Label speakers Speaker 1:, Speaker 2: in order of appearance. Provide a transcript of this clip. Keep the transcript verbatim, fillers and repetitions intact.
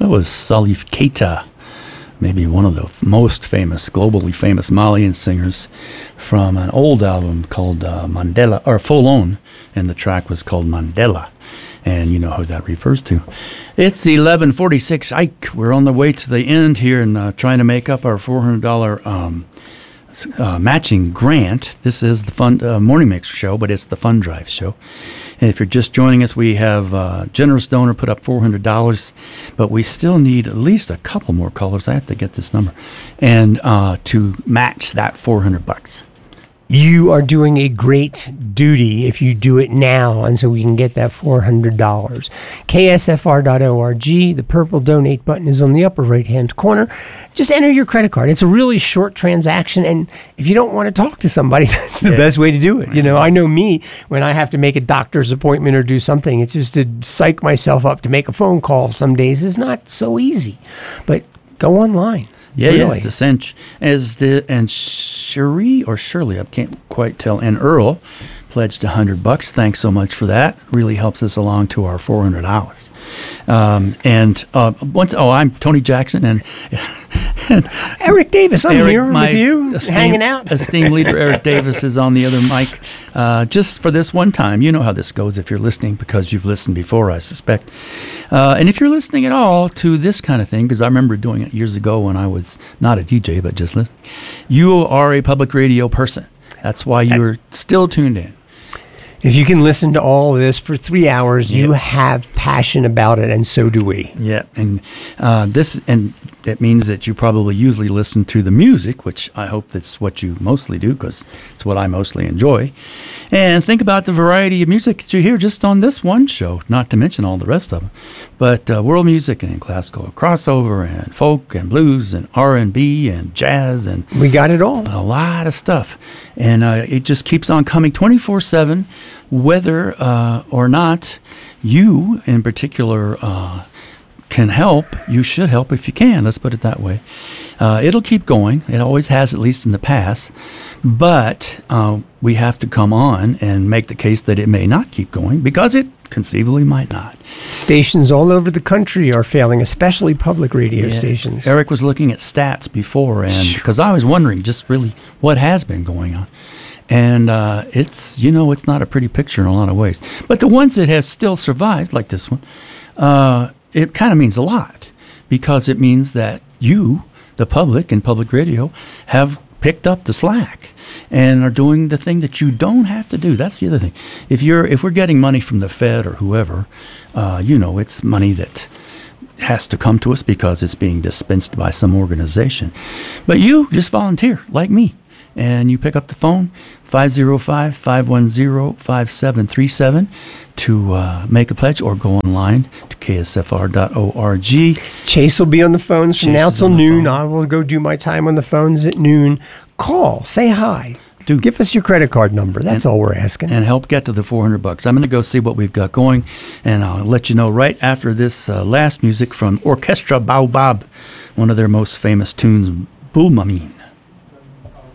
Speaker 1: That was Salif Keita, maybe one of the most famous, globally famous Malian singers, from an old album called uh, Mandela, or Folon, and the track was called Mandela. And you know who that refers to. It's eleven forty-six. Ike, we're on the way to the end here and uh, trying to make up our four hundred dollars um, uh, matching grant. This is the fun uh, Morning Mix show, but it's the Fund Drive show. And if you're just joining us, we have uh, generous donor put up four hundred dollars, but we still need at least a couple more callers. I have to get this number, and uh, to match that four hundred bucks.
Speaker 2: You are doing a great duty if you do it now, and so we can get that four hundred dollars. K S F R dot org, the purple donate button is on the upper right-hand corner. Just enter your credit card. It's a really short transaction, and if you don't want to talk to somebody, that's the yeah. best way to do it. You know, I know me, when I have to make a doctor's appointment or do something, it's just to psych myself up to make a phone call some days is not so easy. But go online.
Speaker 1: Yeah,
Speaker 2: really.
Speaker 1: yeah, it's a cinch. As the and Cherie or Shirley, I can't quite tell, and Earl pledged a hundred bucks. Thanks so much for that. Really helps us along to our four hundred dollars. Um, and uh, once, oh, I'm Tony Jackson and,
Speaker 2: and Eric Davis. I'm
Speaker 1: Eric,
Speaker 2: here with you,
Speaker 1: esteemed,
Speaker 2: hanging out.
Speaker 1: Esteemed leader Eric Davis is on the other mic. Uh, just for this one time, you know how this goes if you're listening, because you've listened before, I suspect. Uh, and if you're listening at all to this kind of thing, because I remember doing it years ago when I was not a D J, but just listening, you are a public radio person. That's why you're still tuned in.
Speaker 2: If you can listen to all of this for three hours, yep. you have passion about it, and so do we.
Speaker 1: Yeah, and uh, this and it means that you probably usually listen to the music, which I hope that's what you mostly do, because it's what I mostly enjoy. And think about the variety of music that you hear just on this one show, not to mention all the rest of them. But uh, world music and classical crossover and folk and blues and R and B and jazz and
Speaker 2: we got it all.
Speaker 1: A lot of stuff, and uh, it just keeps on coming twenty-four seven. Whether uh, or not you, in particular, uh, can help, you should help if you can. Let's put it that way. Uh, it'll keep going. It always has, at least in the past. But uh, we have to come on and make the case that it may not keep going, because it conceivably might not.
Speaker 2: Stations all over the country are failing, especially public radio yeah. stations.
Speaker 1: Eric was looking at stats before, and because I was wondering just really what has been going on. And uh, it's, you know, it's not a pretty picture in a lot of ways. But the ones that have still survived, like this one, uh, it kind of means a lot, because it means that you, the public and public radio, have picked up the slack and are doing the thing that you don't have to do. That's the other thing. If you're, if we're getting money from the Fed or whoever, uh, you know, it's money that has to come to us because it's being dispensed by some organization. But you just volunteer, like me. And you pick up the phone, five oh five, five one oh, five seven three seven, to uh, make a pledge, or go online to K S F R dot org.
Speaker 2: Chase will be on the phones from
Speaker 1: Chase
Speaker 2: now till noon.
Speaker 1: Phone.
Speaker 2: I will go do my time on the phones at noon. Call, say hi.
Speaker 1: Dude,
Speaker 2: give us your credit card number. That's
Speaker 1: and,
Speaker 2: all we're asking.
Speaker 1: And help get to the four hundred bucks. I'm going to go see what we've got going, and I'll let you know right after this uh, last music from Orchestra Baobab, one of their most famous tunes, Boulmami.